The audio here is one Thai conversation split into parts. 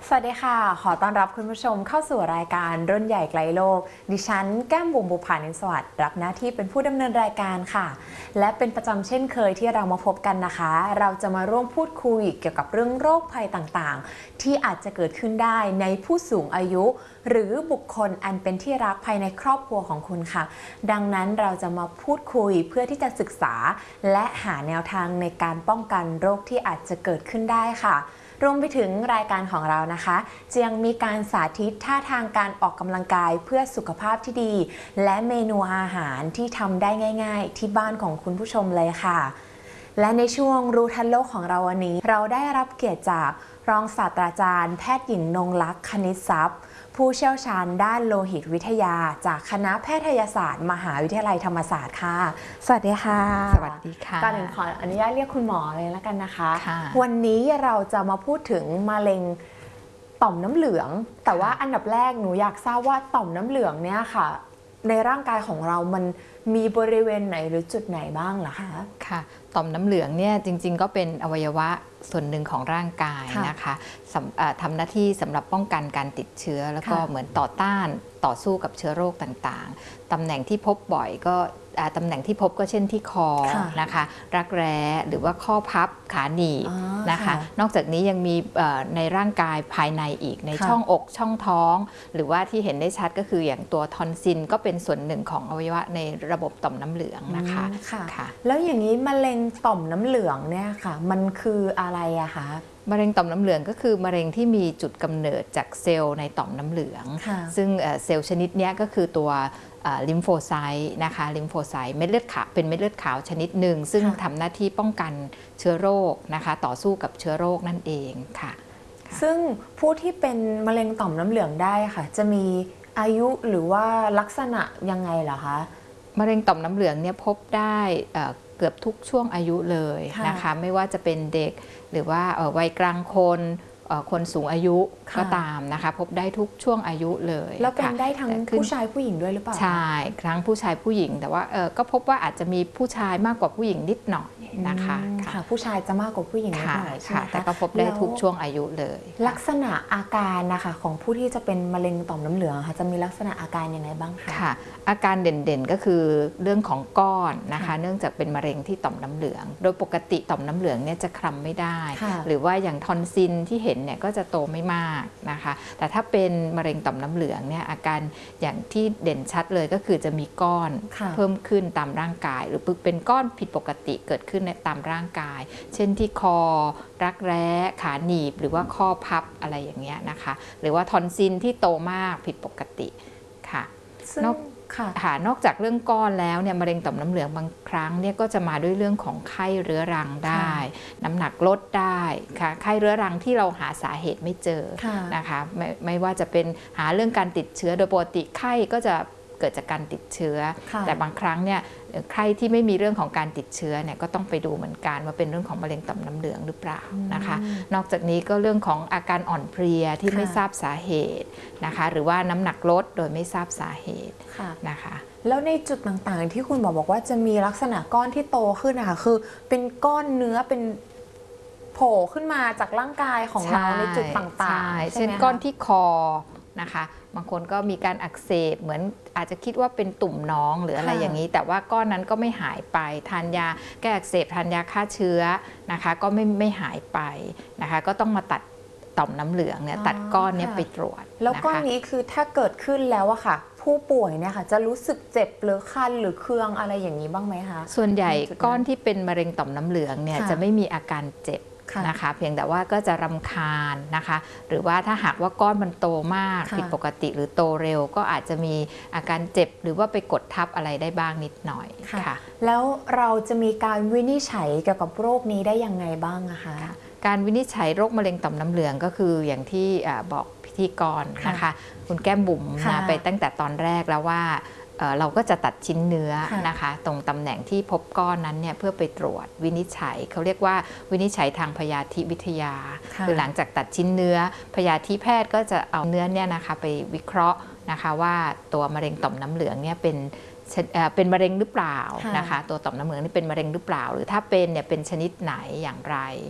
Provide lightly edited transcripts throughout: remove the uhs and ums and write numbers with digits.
สวัสดีค่ะขอต้อนรับคุณผู้ชมเข้าสู่รายการรุ่นใหญ่ไกลโลกดิฉันแก้มบุ๋มบุภานินสวัสดิ์รับหน้าที่เป็นผู้ดำเนินรายการค่ะและเป็นประจำเช่นเคยที่เรามาพบกันนะคะเราจะมาร่วมพูดคุยเกี่ยวกับเรื่องโรคภัยต่างๆที่อาจจะเกิดขึ้นได้ในผู้สูงอายุหรือบุคคลอันเป็นที่รักภายในครอบครัวของคุณค่ะดังนั้นเราจะมาพูดคุยเพื่อที่จะศึกษาและหาแนวทางในการป้องกันโรคที่อาจจะเกิดขึ้นได้ค่ะรวมไปถึงรายการของเรานะคะจะยังมีการสาธิตท่าทางการออกกำลังกายเพื่อสุขภาพที่ดีและเมนูอาหารที่ทำได้ง่ายๆที่บ้านของคุณผู้ชมเลยค่ะและในช่วงรู้ทันโลกของเราวันนี้เราได้รับเกียรติจากรองศาสตราจารย์แพทย์หญิงนงลักษณ์คณิตทรัพย์ผู้เชี่ยวชาญด้านโลหิตวิทยาจากคณะแพทยศาสตร์มหาวิทยาลัยธรรมศาสตร์ค่ะสวัสดีค่ะสวัสดีค่ะก่อนอื่นขออนุญาตเรียกคุณหมอเลยแล้วกันนะคะวันนี้เราจะมาพูดถึงมะเร็งต่อมน้ำเหลืองแต่ว่าอันดับแรกหนูอยากทราบว่าต่อมน้ำเหลืองเนี่ยค่ะในร่างกายของเรามันมีบริเวณไหนหรือจุดไหนบ้างเหรอคะค่ะต่อมน้ำเหลืองเนี่ยจริงๆก็เป็นอวัยวะส่วนหนึ่งของร่างกายนะคะทำหน้าที่สำหรับป้องกันการติดเชื้อแล้วก็เหมือนต่อสู้กับเชื้อโรคต่างๆตำแหน่งที่พบบ่อยก็ตำแหน่งที่พบก็เช่นที่คอนะคะรักแร้หรือว่าข้อพับขาหนีบนะคะนอกจากนี้ยังมีในร่างกายภายในอีกในช่องอกช่องท้องหรือว่าที่เห็นได้ชัดก็คืออย่างตัวทอนซิลก็เป็นส่วนหนึ่งของอวัยวะในระบบต่อมน้ำเหลืองนะคะค่ะแล้วอย่างนี้มะเร็งต่อมน้ำเหลืองเนี่ยค่ะมันคืออะไรอะคะมะเร็งต่อมน้ำเหลืองก็คือมะเร็งที่มีจุดกำเนิดจากเซลล์ในต่อมน้ำเหลืองซึ่งเซลล์ชนิดนี้ก็คือตัวลิมโฟไซต์นะคะลิมโฟไซต์เม็ดเลือดขาวเป็นเม็ดเลือดขาวชนิดหนึ่งซึ่งทำหน้าที่ป้องกันเชื้อโรคนะคะต่อสู้กับเชื้อโรคนั่นเองค่ะซึ่งผู้ที่เป็นมะเร็งต่อมน้ำเหลืองได้ค่ะจะมีอายุหรือว่าลักษณะยังไงเหรอคะมะเร็งต่อมน้ำเหลืองเนี่ยพบได้เกือบทุกช่วงอายุเลยนะคะไม่ว่าจะเป็นเด็กหรือว่าวัยกลางคนสูงอายุก็ตามนะคะพบได้ทุกช่วงอายุเลยแล้วเป็นได้ทั้งผู้ชายผู้หญิงด้วยหรือเปล่าใช่ทั้งผู้ชายผู้หญิงแต่ว่าก็พบว่าอาจจะมีผู้ชายมากกว่าผู้หญิงนิดหน่อยนะคะผู้ชายจะมากกว่าผู้หญิงนิดหน่อยใช่ไหมแต่ก็พบได้ทุกช่วงอายุเลยลักษณะอาการนะคะของผู้ที่จะเป็นมะเร็งต่อมน้ำเหลืองค่ะจะมีลักษณะอาการยังไงบ้างคะค่ะอาการเด่นๆก็คือเรื่องของก้อนนะคะเนื่องจากเป็นมะเร็งที่ต่อมน้ำเหลืองโดยปกติต่อมน้ำเหลืองเนี่ยจะคลำไม่ได้หรือว่าอย่างทอนซิลที่เห็นเนี่ยก็จะโตไม่มากนะคะแต่ถ้าเป็นมะเร็งต่อมน้ำเหลืองเนี่ยอาการอย่างที่เด่นชัดเลยก็คือจะมีก้อนเพิ่มขึ้นตามร่างกายหรือเป็นก้อนผิดปกติเกิดขึ้นในตามร่างกายเช่นที่คอรักแร้ขาหนีบหรือว่าข้อพับอะไรอย่างเงี้ยนะคะหรือว่าทอนซิลที่โตมากผิดปกติค่ะนอกจากเรื่องก้อนแล้วเนี่ยมะเร็งต่อมน้ำเหลืองบางครั้งเนี่ยก็จะมาด้วยเรื่องของไข้เรื้อรังได้น้ำหนักลดได้ค่ะไข้เรื้อรังที่เราหาสาเหตุไม่เจอนะคะไม่ว่าจะเป็นหาเรื่องการติดเชื้อโดยปกติไข้ก็จะเกิดจากการติดเชื้อแต่บางครั้งเนี่ยใครที่ไม่มีเรื่องของการติดเชื้อเนี่ยก็ต้องไปดูเหมือนกันว่าเป็นเรื่องของมะเร็งต่อมน้ำเหลืองหรือเปล่านะคะนอกจากนี้ก็เรื่องของอาการอ่อนเพลียที่ไม่ทราบสาเหตุนะคะหรือว่าน้ำหนักลดโดยไม่ทราบสาเหตุนะคะแล้วในจุดต่างๆที่คุณหมอบอกว่าจะมีลักษณะก้อนที่โตขึ้นนะคะคือเป็นก้อนเนื้อเป็นโผล่ขึ้นมาจากร่างกายของเราในจุดต่างๆเช่นก้อนที่คอนะคะบางคนก็มีการอักเสบเหมือนอาจจะคิดว่าเป็นตุ่มน้องหรืออะไรอย่างนี้แต่ว่าก้อนนั้นก็ไม่หายไปทานยาแก้อักเสบทานยาฆ่าเชื้อนะคะก็ไม่หายไปนะคะก็ต้องมาตัดต่อมน้ำเหลืองเนี่ยตัดก้อนนี้ไปตรวจแล้วก้อนนี้คือถ้าเกิดขึ้นแล้วอะค่ะผู้ป่วยเนี่ยค่ะจะรู้สึกเจ็บหรือคันหรือเคืองอะไรอย่างนี้บ้างไหมคะส่วนใหญ่ก้อนที่เป็นมะเร็งต่อมน้ำเหลืองเนี่ยจะไม่มีอาการเจ็บนะคะเพียงแต่ว่าก็จะรำคาญนะคะหรือว่าถ้าหากว่าก้อนมันโตมากผิดปกติหรือโตเร็วก็อาจจะมีอาการเจ็บหรือว่าไปกดทับอะไรได้บ้างนิดหน่อยค่ะแล้วเราจะมีการวินิจฉัยเกี่ยวกับโรคนี้ได้ยังไงบ้างนะคะการวินิจฉัยโรคมะเร็งต่อมน้ำเหลืองก็คืออย่างที่บอกพิธีกรนะคะคุณแก้มบุ๋มไปตั้งแต่ตอนแรกแล้วว่าเราก็จะตัดชิ้นเนื้อนะคะตรงตำแหน่งที่พบก้อนนั้นเนี่ยเพื่อไปตรวจวินิจฉัยเขาเรียกว่าวินิจฉัยทางพยาธิวิทยาคือหลังจากตัดชิ้นเนื้อพยาธิแพทย์ก็จะเอาเนื้อเนี่ยนะคะไปวิเคราะห์นะคะว่าตัวมะเร็งต่อมน้ำเหลืองเนี่ยเป็นมะเร็งหรือเปล่านะคะตัวต่อมน้ำเหลืองนี่เป็นมะเร็งหรือเปล่าหรือถ้าเป็นเนี่ยเป็นชนิดไหนอย่างไร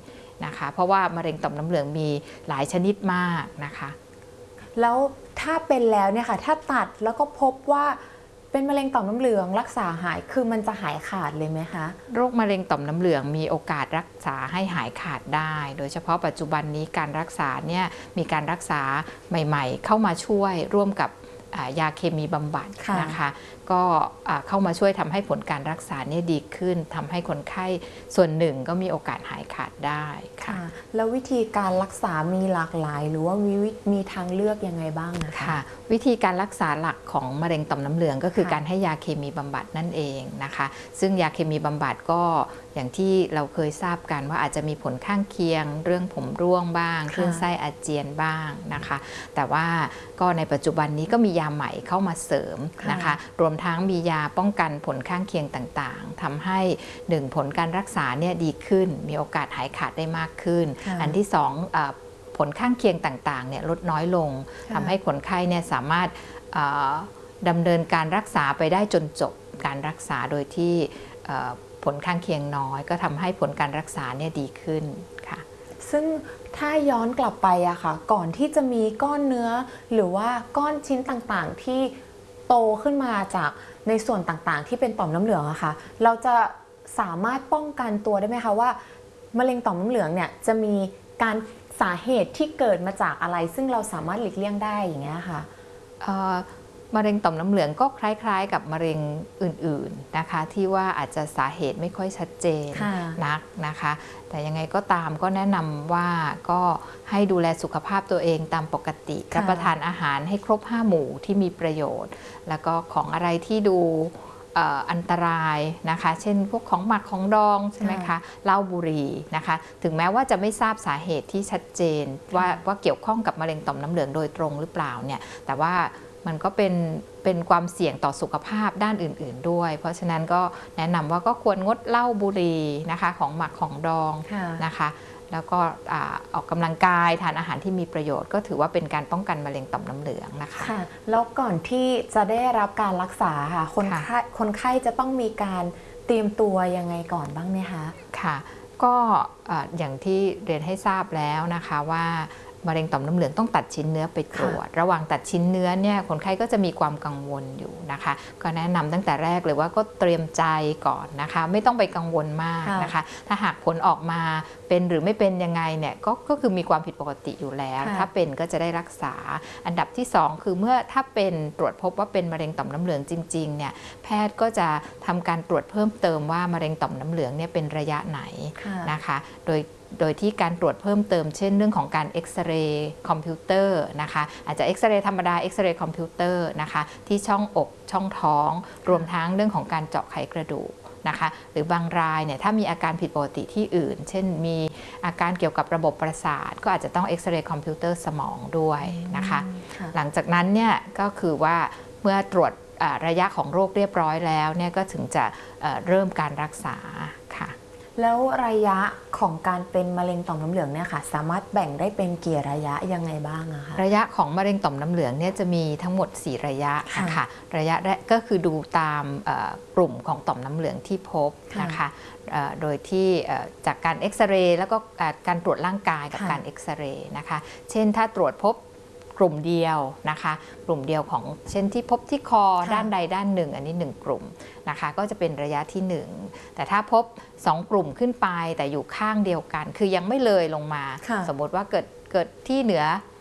นะคะเพราะว่ามะเร็งต่อมน้ำเหลืองมีหลายชนิดมากนะคะแล้วถ้าเป็นแล้วเนี่ยค่ะถ้าตัดแล้วก็พบว่าเป็นมะเร็งต่อมน้ำเหลืองรักษาหายคือมันจะหายขาดเลยไหมคะโรคมะเร็งต่อมน้ำเหลืองมีโอกาสรักษาให้หายขาดได้โดยเฉพาะปัจจุบันนี้การรักษาเนี่ยมีการรักษาใหม่ๆเข้ามาช่วยร่วมกับยาเคมีบำบัดนะคะก็เข้ามาช่วยทำให้ผลการรักษาเนี่ยดีขึ้นทำให้คนไข้ส่วนหนึ่งก็มีโอกาสหายขาดได้ค่ะแล้ววิธีการรักษามีหลากหลายหรือว่ามีทางเลือกยังไงบ้างนะคะวิธีการรักษาหลักของมะเร็งต่อมน้ำเหลืองก็คือการให้ยาเคมีบำบัดนั่นเองนะคะซึ่งยาเคมีบำบัดก็อย่างที่เราเคยทราบกันว่าอาจจะมีผลข้างเคียงเรื่องผมร่วงบ้างคลื่นไส้อาเจียนบ้างนะคะแต่ว่าก็ในปัจจุบันนี้ก็มียาใหม่เข้ามาเสริมนะคะรวมทั้งมียาป้องกันผลข้างเคียงต่างๆทำให้1ผลการรักษาเนี่ยดีขึ้นมีโอกาสหายขาดได้มากขึ้นอันที่2ผลข้างเคียงต่างๆเนี่ยลดน้อยลงทำให้คนไข้เนี่ยสามารถดำเนินการรักษาไปได้จนจบการรักษาโดยที่ผลข้างเคียงน้อยก็ทำให้ผลการรักษาเนี่ยดีขึ้นค่ะซึ่งถ้าย้อนกลับไปอะค่ะก่อนที่จะมีก้อนเนื้อหรือว่าก้อนชิ้นต่างๆที่โตขึ้นมาจากในส่วนต่างๆที่เป็นต่อมน้ำเหลืองอะค่ะเราจะสามารถป้องกันตัวได้ไหมคะว่ามะเร็งต่อมน้ำเหลืองเนี่ยจะมีการสาเหตุที่เกิดมาจากอะไรซึ่งเราสามารถหลีกเลี่ยงได้อย่างเงี้ยค่ะมะเร็งต่อมน้ำเหลืองก็คล้ายๆกับมะเร็งอื่นๆนะคะที่ว่าอาจจะสาเหตุไม่ค่อยชัดเจนนักนะคะแต่ยังไงก็ตามก็แนะนำว่าก็ให้ดูแลสุขภาพตัวเองตามปกติรับประทานอาหารให้ครบ5หมู่ที่มีประโยชน์แล้วก็ของอะไรที่ดูอันตรายนะคะเช่นพวกของหมักของดองใช่ไหมคะเหล้าบุหรี่นะคะถึงแม้ว่าจะไม่ทราบสาเหตุที่ชัดเจนว่าเกี่ยวข้องกับมะเร็งต่อมน้ำเหลืองโดยตรงหรือเปล่าเนี่ยแต่ว่ามันก็เป็นความเสี่ยงต่อสุขภาพด้านอื่นๆด้วยเพราะฉะนั้นก็แนะนำว่าก็ควรงดเหล้าบุหรี่นะคะของหมักของดองนะคะแล้วก็ออกกำลังกายทานอาหารที่มีประโยชน์ก็ถือว่าเป็นการป้องกันมะเร็งต่อมน้ำเหลืองนะคะแล้วก่อนที่จะได้รับการรักษาค่ะคนไข้จะต้องมีการเตรียมตัวยังไงก่อนบ้างไหมคะค่ะก็อย่างที่เรียนให้ทราบแล้วนะคะว่ามะเร็งต่อมน้ำเหลืองต้องตัดชิ้นเนื้อไปตรวจระหว่างตัดชิ้นเนื้อเนี่ยคนไข้ก็จะมีความกังวลอยู่นะคะก็แนะนำตั้งแต่แรกเลยว่าก็เตรียมใจก่อนนะคะไม่ต้องไปกังวลมากนะคะถ้าหากผลออกมาเป็นหรือไม่เป็นยังไงเนี่ยก็คือมีความผิดปกติอยู่แล้วถ้าเป็นก็จะได้รักษาอันดับที่2คือเมื่อถ้าเป็นตรวจพบว่าเป็นมะเร็งต่อมน้ำเหลืองจริงๆเนี่ยแพทย์ก็จะทำการตรวจเพิ่มเติมว่ามะเร็งต่อมน้ำเหลืองเนี่ยเป็นระยะไหนนะคะโดยที่การตรวจเพิ่มเติมเช่นเรื่องของการเอ็กซเรย์คอมพิวเตอร์นะคะอาจจะเอ็กซเรย์ธรรมดาเอ็กซเรย์คอมพิวเตอร์นะคะที่ช่องอกช่องท้องรวมทั้งเรื่องของการเจาะไขกระดูกนะคะหรือบางรายเนี่ยถ้ามีอาการผิดปกติที่อื่นเช่นมีอาการเกี่ยวกับระบบประสาทก็อาจจะต้องเอ็กซเรย์คอมพิวเตอร์สมองด้วยนะคะหลังจากนั้นเนี่ยก็คือว่าเมื่อตรวจระยะของโรคเรียบร้อยแล้วเนี่ยก็ถึงจะเริ่มการรักษาค่ะแล้วระยะของการเป็นมะเร็งต่อมน้ำเหลืองเนี่ยค่ะสามารถแบ่งได้เป็นกี่ระยะยังไงบ้างอะคะระยะของมะเร็งต่อมน้ำเหลืองเนี่ยจะมีทั้งหมด4ระยะนะคะระยะแรกก็คือดูตามกลุ่มของต่อมน้ำเหลืองที่พบนะคะโดยที่จากการเอ็กซเรย์แล้วก็การตรวจร่างกายกับการเอ็กซเรย์นะคะเช่นถ้าตรวจพบกลุ่มเดียวนะคะกลุ่มเดียวของเช่นที่พบที่คอด้านใดด้านหนึ่งอันนี้1กลุ่มนะคะก็จะเป็นระยะที่1แต่ถ้าพบ2กลุ่มขึ้นไปแต่อยู่ข้างเดียวกันคือยังไม่เลยลงมาสมมติว่าเกิดที่เหนื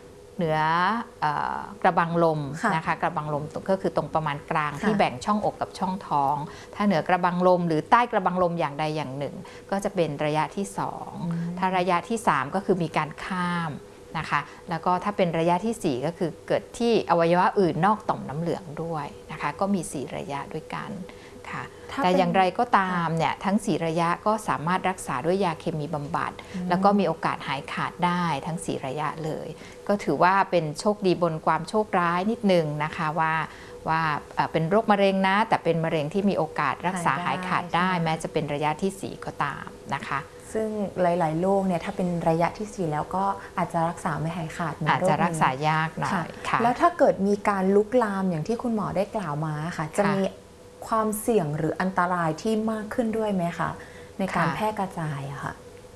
อกระบังลมนะคะกระบังลมก็คือตรงประมาณกลางที่แบ่งช่องอกกับช่องท้องถ้าเหนือกระบังลมหรือใต้กระบังลมอย่างใดอย่างหนึ่งก็จะเป็นระยะที่2ถ้าระยะที่3ก็คือมีการข้ามนะคะแล้วก็ถ้าเป็นระยะที่4ก็คือเกิดที่อวัยวะอื่นนอกต่อมน้ำเหลืองด้วยนะคะก็มี4ระยะด้วยกันค่ะแต่อย่างไรก็ตามเนี่ยทั้ง4ระยะก็สามารถรักษาด้วยยาเคมีบำบัดแล้วก็มีโอกาสหายขาดได้ทั้ง4ระยะเลยก็ถือว่าเป็นโชคดีบนความโชคร้ายนิดนึงนะคะว่าเป็นโรคมะเร็งนะแต่เป็นมะเร็งที่มีโอกาสรักษาหายขาดได้แม้จะเป็นระยะที่4ก็ตามนะคะซึ่งหลายๆโรคเนี่ยถ้าเป็นระยะที่4แล้วก็อาจจะรักษาไม่หายขาดอาจจะรักษายากหน่อยค่ะแล้วถ้าเกิดมีการลุกลามอย่างที่คุณหมอได้กล่าวมาค่ะจะมีความเสี่ยงหรืออันตรายที่มากขึ้นด้วยไหมคะในการแพร่กระจายอะค่ะ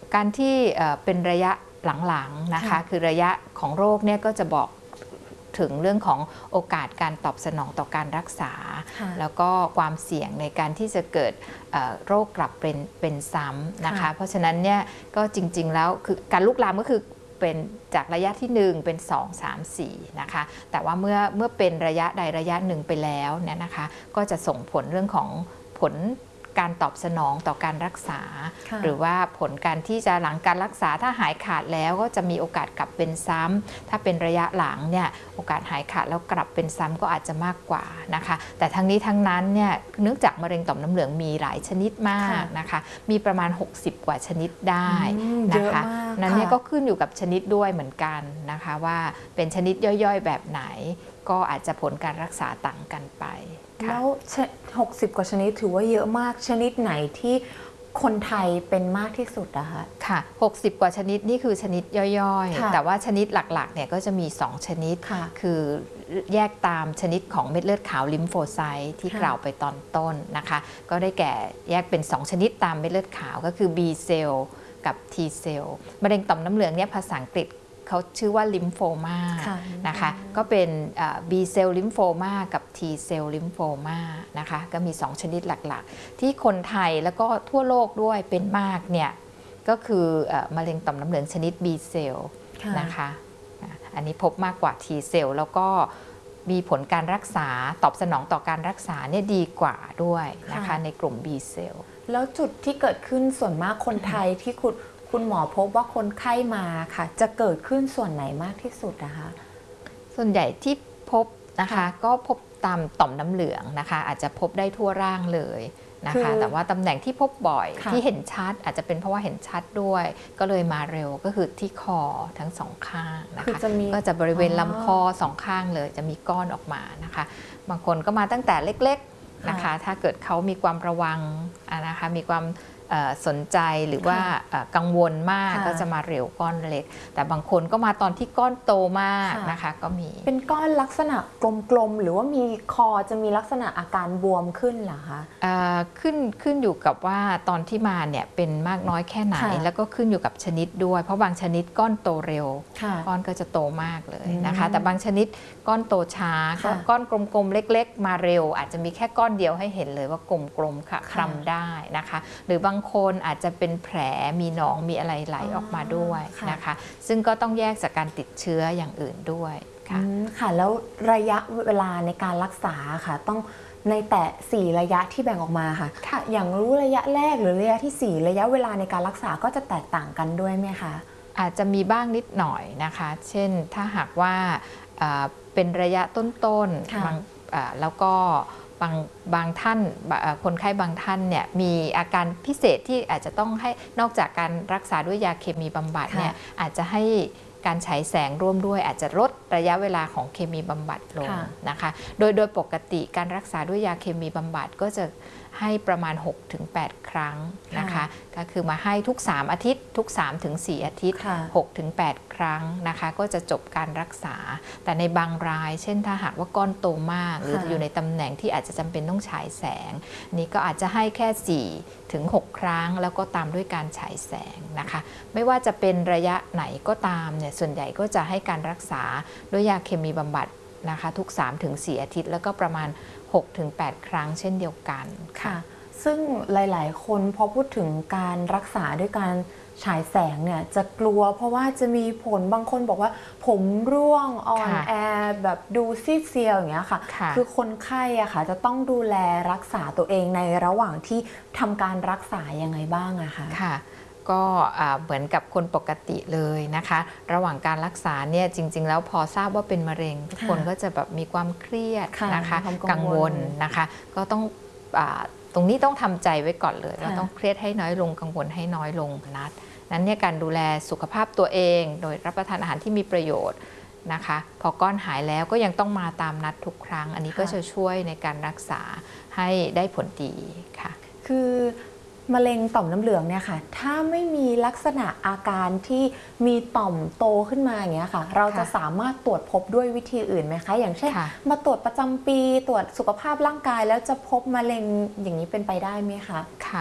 การที่เป็นระยะหลังๆนะคะคือระยะของโรคเนี่ยก็จะบอกถึงเรื่องของโอกาสการตอบสนองต่อการรักษาแล้วก็ความเสี่ยงในการที่จะเกิดโรคกลับเป็นซ้ำนะคะเพราะฉะนั้นเนี่ยก็จริงๆแล้วคือการลุกลามก็คือเป็นจากระยะที่1เป็น2 3 4นะคะแต่ว่าเมื่อเป็นระยะใดระยะหนึ่งไปแล้วเนี่ยนะคะก็จะส่งผลเรื่องของผลการตอบสนองต่อการรักษาหรือว่าผลการที่จะหลังการรักษาถ้าหายขาดแล้วก็จะมีโอกาสกลับเป็นซ้ำถ้าเป็นระยะหลังเนี่ยโอกาสหายขาดแล้วกลับเป็นซ้ำก็อาจจะมากกว่านะคะแต่ทั้งนี้ทั้งนั้นเนี่ยเนื่องจากมะเร็งต่อมน้ำเหลืองมีหลายชนิดมากนะคะมีประมาณ60 กว่าชนิดได้นะคะนั้นเนี่ยก็ขึ้นอยู่กับชนิดด้วยเหมือนกันนะคะว่าเป็นชนิดย่อยๆแบบไหนก็อาจจะผลการรักษาต่างกันไปแล้ว60 กว่าชนิดถือว่าเยอะมากชนิดไหนที่คนไทยเป็นมากที่สุดอะคะค่ะ60 กว่าชนิดนี่คือชนิดย่อยๆแต่ว่าชนิดหลักๆเนี่ยก็จะมี2ชนิดคือแยกตามชนิดของเม็ดเลือดขาวลิมโฟไซต์ที่กล่าวไปตอนต้นนะคะก็ได้แก่แยกเป็น2ชนิดตามเม็ดเลือดขาวก็คือ B เซลล์กับ T เซลล์มะเร็งต่อมน้ำเหลืองเนี่ยภาษาอังกฤษเขาชื่อว่าลิมโฟมานะคะก็เป็น B เซลล์ลิมโฟมากับ T เซลล์ลิมโฟมานะคะก็มี2ชนิดหลักๆที่คนไทยแล้วก็ทั่วโลกด้วยเป็นมากเนี่ยก็คือมะเร็งต่อมน้ำเหลืองชนิด B เซลล์นะคะอันนี้พบมากกว่า T เซลล์แล้วก็มีผลการรักษาตอบสนองต่อการรักษาเนี่ยดีกว่าด้วยนะคะในกลุ่ม B เซลล์แล้วจุดที่เกิดขึ้นส่วนมากคนไทยที่คุณหมอพบว่าคนไข้มาค่ะจะเกิดขึ้นส่วนไหนมากที่สุดนะคะส่วนใหญ่ที่พบนะคะก็พบตามต่อมน้ำเหลืองนะคะอาจจะพบได้ทั่วร่างเลยนะคะแต่ว่าตำแหน่งที่พบบ่อยที่เห็นชัดอาจจะเป็นเพราะว่าเห็นชัดด้วยก็เลยมาเร็วก็คือที่คอทั้งสองข้างนะคะก็จะบริเวณลำคอสองข้างเลยจะมีก้อนออกมานะคะบางคนก็มาตั้งแต่เล็กๆนะคะถ้าเกิดเขามีความระวังนะคะมีความสนใจหรือว่ากังวลมากก็จะมาเร็วก้อนเล็กแต่บางคนก็มาตอนที่ก้อนโตมากนะคะก็มีเป็นก้อนลักษณะกลมๆหรือว่ามีคอจะมีลักษณะอาการบวมขึ้นเหรอคะขึ้นอยู่กับว่าตอนที่มาเนี่ยเป็นมากน้อยแค่ไหนแล้วก็ขึ้นอยู่กับชนิดด้วยเพราะบางชนิดก้อนโตเร็วก้อนก็จะโตมากเลยนะคะแต่บางชนิดก้อนโตช้าก้อนกลมๆเล็กๆมาเร็วอาจจะมีแค่ก้อนเดียวให้เห็นเลยว่ากลมๆค่ะคลำได้นะคะหรือบางคนอาจจะเป็นแผลมีหนองมีอะไรไหลออกมาด้วยนะคะซึ่งก็ต้องแยกจากการติดเชื้ออย่างอื่นด้วยค่ะแล้วระยะเวลาในการรักษาค่ะต้องในแต่4ระยะที่แบ่งออกมาค่ะอย่างรู้ระยะแรกหรือระยะที่4ระยะเวลาในการรักษาก็จะแตกต่างกันด้วยไหมคะอาจจะมีบ้างนิดหน่อยนะคะเช่นถ้าหากว่าเป็นระยะต้นๆแล้วก็บางท่านคนไข้บางท่านเนี่ยมีอาการพิเศษที่อาจจะต้องให้นอกจากการรักษาด้วยยาเคมีบำบัดเนี่ยอาจจะให้การฉายแสงร่วมด้วยอาจจะลดระยะเวลาของเคมีบำบัดลงนะคะโดยปกติการรักษาด้วยยาเคมีบำบัดก็จะให้ประมาณ 6-8 ครั้งนะคะก็คือมาให้ทุก3อาทิตย์ทุก 3-4 อาทิตย์ 6-8 ครั้งนะคะก็จะจบการรักษาแต่ในบางรายเช่นถ้าหากว่าก้อนโตมากหรืออยู่ในตำแหน่งที่อาจจะจำเป็นต้องฉายแสงนี่ก็อาจจะให้แค่4-6 ครั้งแล้วก็ตามด้วยการฉายแสงนะคะไม่ว่าจะเป็นระยะไหนก็ตามเนี่ยส่วนใหญ่ก็จะให้การรักษาด้วยยาเคมีบำบัดนะคะทุก 3-4 อาทิตย์แล้วก็ประมาณ6-8 ครั้งเช่นเดียวกันค่ะซึ่งหลายๆคนพอพูดถึงการรักษาด้วยการฉายแสงเนี่ยจะกลัวเพราะว่าจะมีผลบางคนบอกว่าผมร่วงอ่อนแอแบบดูซีดเซียวอย่างเงี้ยค่ะคือคนไข้อะค่ะจะต้องดูแลรักษาตัวเองในระหว่างที่ทำการรักษายังไงบ้างอะคะค่ะก็เหมือนกับคนปกติเลยนะคะระหว่างการรักษาเนี่ยจริงๆแล้วพอทราบว่าเป็นมะเร็งทุกคนก็จะแบบมีความเครียดนะคะกังวลนะคะก็ต้องตรงนี้ต้องทำใจไว้ก่อนเลยว่าต้องเครียดให้น้อยลงกังวลให้น้อยลงนั้นเนี่ยการดูแลสุขภาพตัวเองโดยรับประทานอาหารที่มีประโยชน์นะคะพอก้อนหายแล้วก็ยังต้องมาตามนัดทุกครั้งอันนี้ก็จะช่วยในการรักษาให้ได้ผลดีค่ะคือมะเร็งต่อมน้ำเหลืองเนี่ยค่ะถ้าไม่มีลักษณะอาการที่มีต่อมโตขึ้นมาอย่างเงี้ยค่ะเราจะสามารถตรวจพบด้วยวิธีอื่นไหมคะอย่างเช่นมาตรวจประจำปีตรวจสุขภาพร่างกายแล้วจะพบมะเร็งอย่างนี้เป็นไปได้ไหมคะค่ะ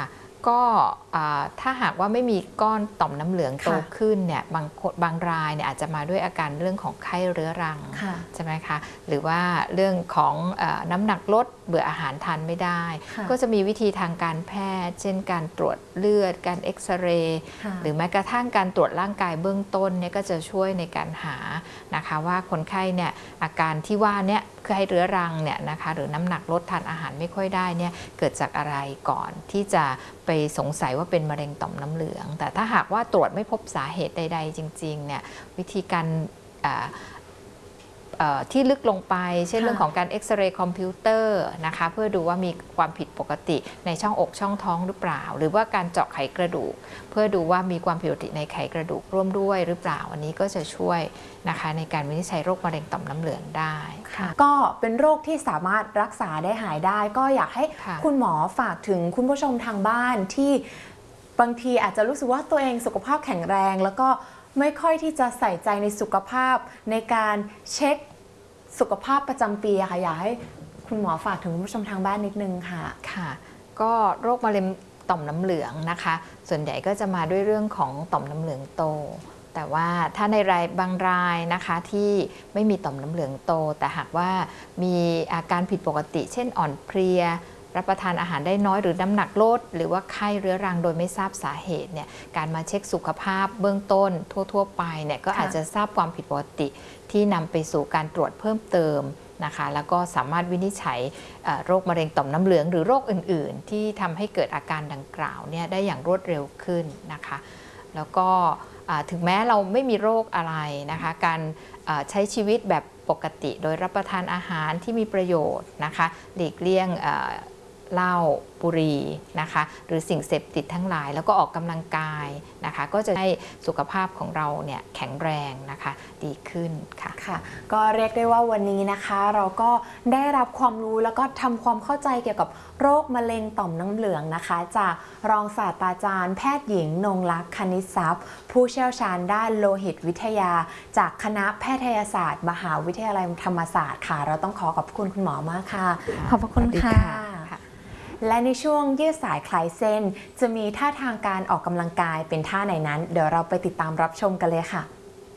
ก็ถ้าหากว่าไม่มีก้อนต่อมน้ำเหลืองโตขึ้นเนี่ยบางรายเนี่ยอาจจะมาด้วยอาการเรื่องของไข้เรื้อรังใช่ไหมคะหรือว่าเรื่องของน้ำหนักลดเบื่ออาหารทานไม่ได้ก็จะมีวิธีทางการแพทย์เช่นการตรวจเลือดการเอ็กซเรย์หรือแม้กระทั่งการตรวจร่างกายเบื้องต้นเนี่ยก็จะช่วยในการหานะคะว่าคนไข้เนี่ยอาการที่ว่าเนี่ยไข้เรื้อรังเนี่ยนะคะหรือน้ำหนักลดทานอาหารไม่ค่อยได้เนี่ยเกิดจากอะไรก่อนที่จะไปสงสัยว่าเป็นมะเร็งต่อมน้ำเหลืองแต่ถ้าหากว่าตรวจไม่พบสาเหตุใดๆจริงๆเนี่ยวิธีการที่ลึกลงไปเช่นเรื่องของการเอ็กซเรย์คอมพิวเตอร์นะคะเพื่อดูว่ามีความผิดปกติในช่องอกช่องท้องหรือเปล่าหรือว่าการเจาะไขกระดูกเพื่อดูว่ามีความผิดปกติในไขกระดูกร่วมด้วยหรือเปล่าอันนี้ก็จะช่วยนะคะในการวินิจฉัยโรคมะเร็งต่อมน้ำเหลืองได้ก็เป็นโรคที่สามารถรักษาได้หายได้ก็อยากให้คุณหมอฝากถึงคุณผู้ชมทางบ้านที่บางทีอาจจะรู้สึกว่าตัวเองสุขภาพแข็งแรงแล้วก็ไม่ค่อยที่จะใส่ใจในสุขภาพในการเช็คสุขภาพประจำปีค่ะอยากให้คุณหมอฝากถึงคุณผู้ชมทางบ้านนิดนึงค่ะค่ะก็โรคมะเร็งต่อมน้ำเหลืองนะคะส่วนใหญ่ก็จะมาด้วยเรื่องของต่อมน้ำเหลืองโตแต่ว่าถ้าในบางรายนะคะที่ไม่มีต่อมน้ำเหลืองโตแต่หากว่ามีอาการผิดปกติเช่นอ่อนเพลียรับประทานอาหารได้น้อยหรือน้ำหนักลดหรือว่าไข้เรื้อรังโดยไม่ทราบสาเหตุเนี่ยการมาเช็คสุขภาพเบื้องต้นทั่วๆไปเนี่ยก็อาจจะทราบความผิดปกติที่นำไปสู่การตรวจเพิ่มเติมนะคะแล้วก็สามารถวินิจฉัยโรคมะเร็งต่อมน้ำเหลืองหรือโรคอื่นๆที่ทำให้เกิดอาการดังกล่าวเนี่ยได้อย่างรวดเร็วขึ้นนะคะแล้วก็ถึงแม้เราไม่มีโรคอะไรนะคะการใช้ชีวิตแบบปกติโดยรับประทานอาหารที่มีประโยชน์นะคะหลีกเลี่ยงเหล้าบุหรี่นะคะหรือสิ่งเสพติดทั้งหลายแล้วก็ออกกำลังกายนะคะก็จะให้สุขภาพของเราเนี่ยแข็งแรงนะคะดีขึ้นค่ะก็เรียกได้ว่าวันนี้นะคะเราก็ได้รับความรู้แล้วก็ทำความเข้าใจเกี่ยวกับโรคมะเร็งต่อมน้ำเหลืองนะคะจากรองศาสตราจารย์แพทย์หญิงนงลักษณ์คณิตทรัพย์ผู้เชี่ยวชาญด้านโลหิตวิทยาจากคณะแพทยศาสตร์มหาวิทยาลัยธรรมศาสตร์ค่ะเราต้องขอบคุณคุณหมอมากค่ะขอบคุณค่ะและในช่วงยืดสายคลายเส้นจะมีท่าทางการออกกำลังกายเป็นท่าไหนนั้นเดี๋ยวเราไปติดตามรับชมกันเลยค่ะ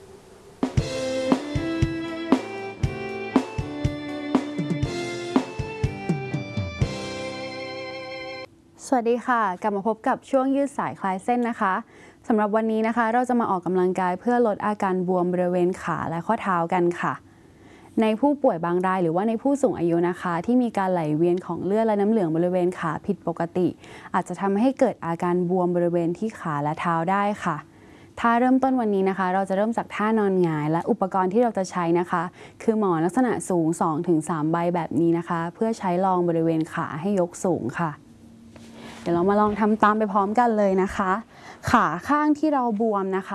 สวัสดีค่ะกลับมาพบกับช่วงยืดสายคลายเส้นนะคะสำหรับวันนี้นะคะเราจะมาออกกำลังกายเพื่อลดอาการบวมบริเวณขาและข้อเท้ากันค่ะในผู้ป่วยบางรายหรือว่าในผู้สูงอายุนะคะที่มีการไหลเวียนของเลือดและน้ำเหลืองบริเวณขาผิดปกติอาจจะทำให้เกิดอาการบวมบริเวณที่ขาและเท้าได้ค่ะท่าเริ่มต้นวันนี้นะคะเราจะเริ่มจากท่านอนหงายและอุปกรณ์ที่เราจะใช้นะคะคือหมอนลักษณะสูง 2-3 ใบแบบนี้นะคะเพื่อใช้รองบริเวณขาให้ยกสูงค่ะเดี๋ยวเรามาลองทำตามไปพร้อมกันเลยนะคะขาข้างที่เราบวมนะคะ